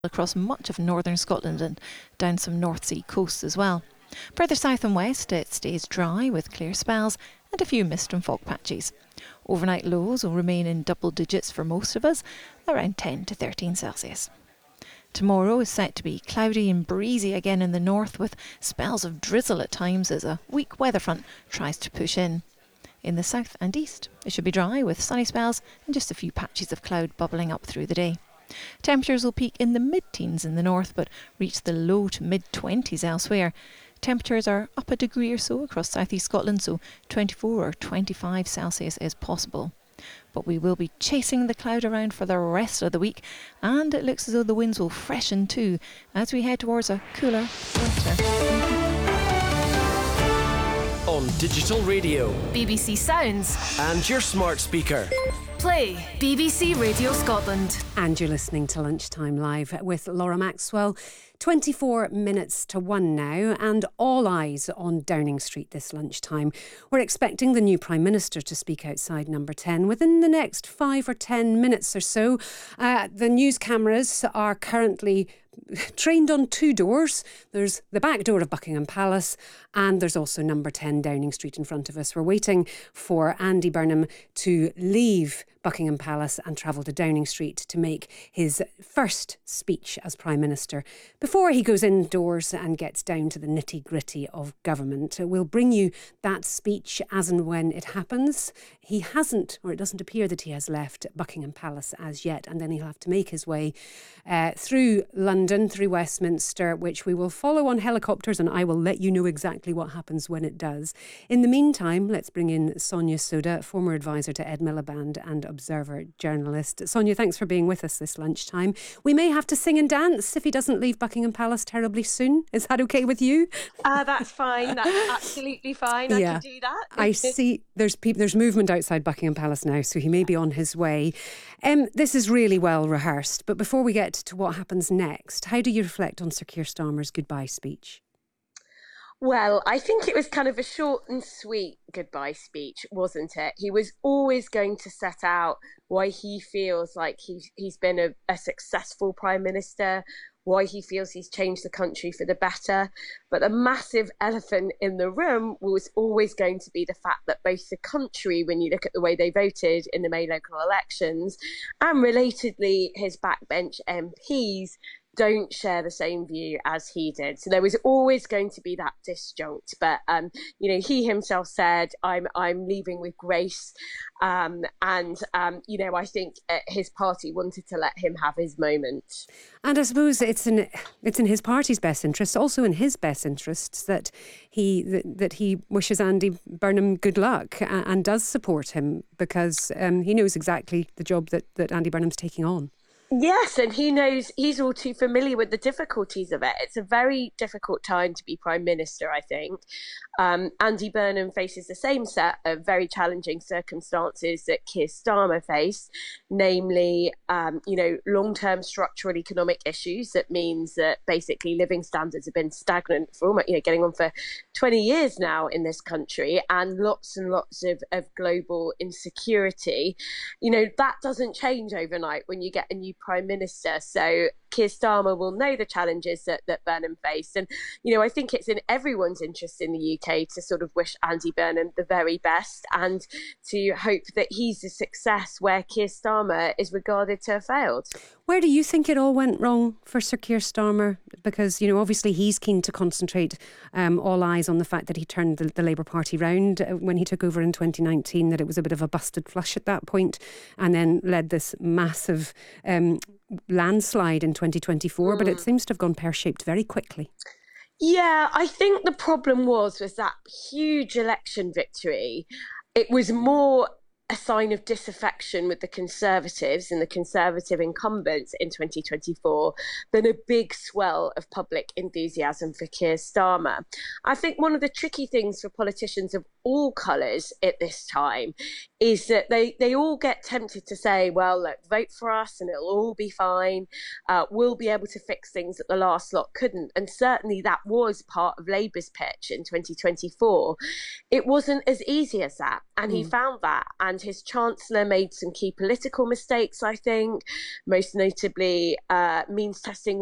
across much of northern Scotland and down some North Sea coasts as well. Further south and west it stays dry with clear spells and a few mist and fog patches. Overnight lows will remain in double digits for most of us, around 10 to 13 Celsius. Tomorrow is set to be cloudy and breezy again in the north, with spells of drizzle at times as a weak weather front tries to push in. In the south and east it should be dry with sunny spells and just a few patches of cloud bubbling up through the day. Temperatures will peak in the mid-teens in the north but reach the low to mid-20s elsewhere. Temperatures are up a degree or so across southeast Scotland, so 24 or 25 Celsius is possible. But we will be chasing the cloud around for the rest of the week, and it looks as though the winds will freshen too as we head towards a cooler winter. On digital radio, BBC Sounds, and your smart speaker. Play BBC Radio Scotland. And you're listening to Lunchtime Live with Laura Maxwell. 24 minutes to 1 now, and all eyes on Downing Street this lunchtime. We're expecting the new Prime Minister to speak outside Number 10 within the next 5 or 10 minutes or so. The news cameras are currently trained on two doors. There's the back door of Buckingham Palace, and there's also Number 10 Downing Street in front of us. We're waiting for Andy Burnham to leave Buckingham Palace and travel to Downing Street to make his first speech as Prime Minister before he goes indoors and gets down to the nitty-gritty of government. We'll bring you that speech as and when it happens. He hasn't, or it doesn't appear that he has left Buckingham Palace as yet, and then he'll have to make his way through London, through Westminster, which we will follow on helicopters, and I will let you know exactly what happens when it does. In the meantime, let's bring in Sonia Soda, former advisor to Ed Miliband and Observer journalist. Sonia, thanks for being with us this lunchtime. We may have to sing and dance if he doesn't leave Buckingham Palace terribly soon. Is that okay with you? That's fine. That's absolutely fine. I can do that. I see there's movement outside Buckingham Palace now, so he may be on his way. This is really well rehearsed, but before we get to what happens next, how do you reflect on Sir Keir Starmer's goodbye speech? Well, I think it was kind of a short and sweet goodbye speech, wasn't it? He was always going to set out why he feels like he's been a successful Prime Minister, why he feels he's changed the country for the better. But the massive elephant in the room was always going to be the fact that both the country, when you look at the way they voted in the May local elections, and relatedly his backbench MPs, don't share the same view as he did. So there was always going to be that disjunct. But, he himself said, I'm leaving with grace. I think his party wanted to let him have his moment. And I suppose it's in his party's best interest, also in his best interests, that he wishes Andy Burnham good luck and does support him, because he knows exactly the job that Andy Burnham's taking on. Yes, and he knows, he's all too familiar with the difficulties of it. It's a very difficult time to be Prime Minister, I think. Andy Burnham faces the same set of very challenging circumstances that Keir Starmer faced, namely, long-term structural economic issues. That means that basically living standards have been stagnant for getting on for 20 years now in this country, and lots of global insecurity. That doesn't change overnight when you get a new Prime Minister. So Keir Starmer will know the challenges that Burnham faced. And, I think it's in everyone's interest in the UK to sort of wish Andy Burnham the very best and to hope that he's a success where Keir Starmer is regarded to have failed. Where do you think it all went wrong for Sir Keir Starmer? Because, obviously he's keen to concentrate all eyes on the fact that he turned the Labour Party round when he took over in 2019, that it was a bit of a busted flush at that point, and then led this massive landslide in 2024, but it seems to have gone pear-shaped very quickly. Yeah, I think the problem was that huge election victory. It was more a sign of disaffection with the Conservatives and the Conservative incumbents in 2024 than a big swell of public enthusiasm for Keir Starmer. I think one of the tricky things for politicians of all colours at this time is that they all get tempted to say, well, look, vote for us and it'll all be fine. We'll be able to fix things that the last lot couldn't. And certainly that was part of Labour's pitch in 2024. It wasn't as easy as that. And he found that. And his Chancellor made some key political mistakes, I think, most notably means testing